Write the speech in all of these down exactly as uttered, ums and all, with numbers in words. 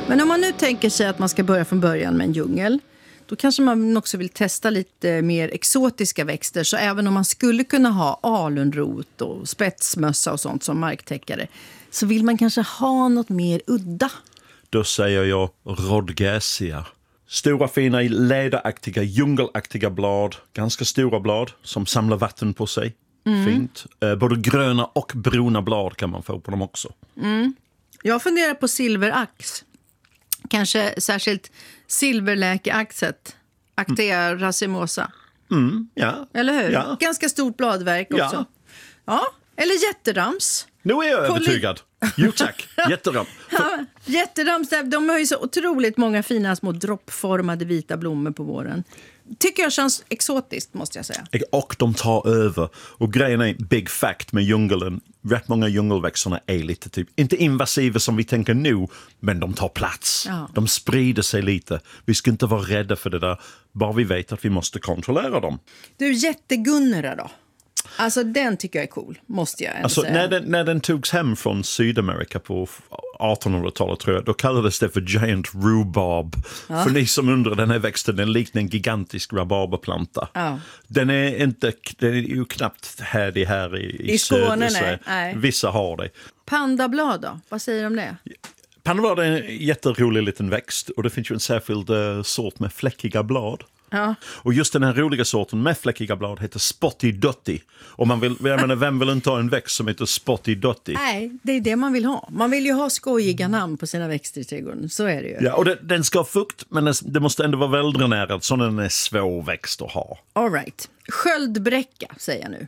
Men om man nu tänker sig att man ska börja från början med en djungel, då kanske man också vill testa lite mer exotiska växter. Så även om man skulle kunna ha alunrot och spetsmössa och sånt som marktäckare, så vill man kanske ha något mer udda. Då säger jag rhodgesia. Stora fina läderaktiga, djungelaktiga blad. Ganska stora blad som samlar vatten på sig. Mm. Fint. Eh, både gröna och bruna blad kan man få på dem också. Mm. Jag funderar på silverax. Kanske särskilt silverläkeaxet. Actea racemosa. Mm, ja. Eller hur? Ja. Ganska stort bladverk också. Ja. Ja. Eller jätterams. Nu är jag Poly- övertygad. Jo tack, jätteram. Ja, jätterams, de har ju så otroligt många fina små droppformade vita blommor på våren. Tycker jag känns exotiskt, måste jag säga. Och de tar över. Och grejen är, big fact med djungeln, rätt många djungelväxterna är lite typ, inte invasiva som vi tänker nu, men de tar plats. Ja. De sprider sig lite. Vi ska inte vara rädda för det där, bara vi vet att vi måste kontrollera dem. Du, jättegunnera då? Alltså den tycker jag är cool, måste jag ändå alltså, säga. När den, när den togs hem från Sydamerika på artonhundratalet tror jag, då kallades det för giant rhubarb. Ja. För ni som undrar, den här växten, den liknar en gigantisk rabarberplanta. Ja. Den är inte, den är ju knappt härdig här i, i, I Skåne. söder, nej. Vissa har det. Pandablad då? Vad säger du om det? Pandablad är en jätterolig liten växt och det finns ju en särskild uh, sort med fläckiga blad. Ja. Och just den här roliga sorten med fläckiga blad heter Spotty Dotty. Och man vill, jag menar, vem vill inte ha en växt som heter Spotty Dotty? Nej, det är det man vill ha. Man vill ju ha skojiga namn på sina växter i trädgården. Så är det ju. Ja, och det, den ska ha fukt, men det måste ändå vara väldränerad så den är svår växt att ha. All right. Sköldbräcka, säger jag nu.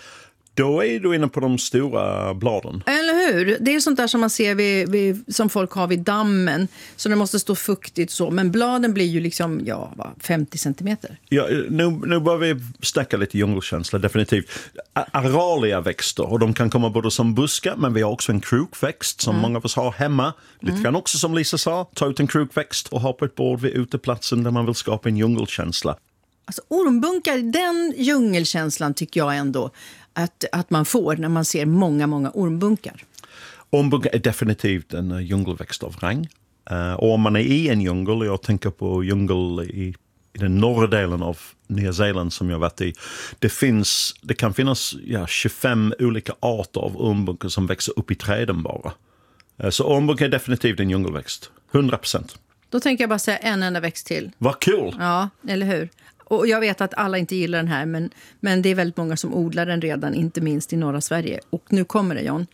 Då är du inne på de stora bladen. Eller hur? Det är sånt där som man ser vid, vid, som folk har vid dammen. Så det måste stå fuktigt så. Men bladen blir ju liksom, ja, va, femtio centimeter. Ja, nu, nu börjar vi snacka lite djungelkänsla, definitivt. Aralia växter, och de kan komma både som buskar, men vi har också en krukväxt som mm. många av oss har hemma. Lite mm. grann också som Lisa sa, ta ut en krukväxt och ha på ett bord vid uteplatsen där man vill skapa en djungelkänsla. Alltså ormbunkar, den djungelkänslan tycker jag ändå att, att man får när man ser många, många ormbunkar. Ormbunkar är definitivt en uh, djungelväxt av rang. Uh, och om man är i en djungel, jag tänker på djungel i, i den norra delen av Nya Zeeland som jag varit i. Det, finns, det kan finnas ja, tjugofem olika arter av ormbunkar som växer upp i träden bara. Uh, så ormbunkar är definitivt en djungelväxt, hundra procent. Då tänker jag bara säga en enda växt till. Vad kul! Ja, eller hur? Och jag vet att alla inte gillar den här, men, men det är väldigt många som odlar den redan, inte minst i norra Sverige. Och nu kommer det, John.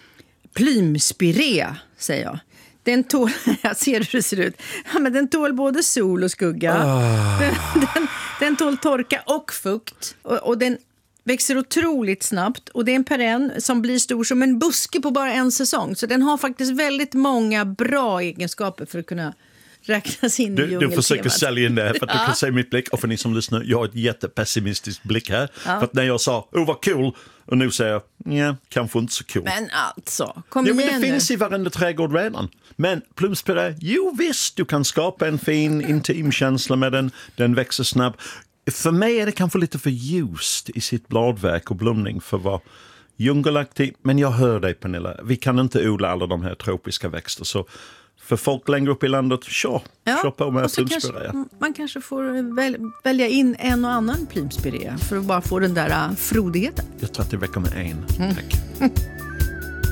Plymspirea, säger jag. Den tål, jag ser hur det ser ut. Ja, men den tål både sol och skugga. Oh. Den, den, den tål torka och fukt. Och, och den växer otroligt snabbt. Och det är en perenn som blir stor som en buske på bara en säsong. Så den har faktiskt väldigt många bra egenskaper för att kunna räknas in du, i djungeltemat. Du försöker sälja in det här för att ja. Du kan se mitt blick. Och för ni som lyssnar, jag har ett jättepessimistiskt blick här. Ja. För att när jag sa, oh vad cool, och nu säger jag, ja, kanske inte så cool. Men alltså, kom jo, igen men det nu. finns i varenda trädgård redan. Men plumspirea, jo visst, du kan skapa en fin intim känsla med den. Den växer snabbt. För mig är det kanske lite för ljust i sitt bladverk och blomning för vad djungelaktig. Men jag hör dig, Pernilla. Vi kan inte odla alla de här tropiska växter, så för folk längre upp i landet, så ja, kör på med plymspirea. Kanske, man kanske får väl, välja in en och annan plymspirea för att bara få den där uh, frodigheten. Jag tror att det räcker med en. Mm. Tack.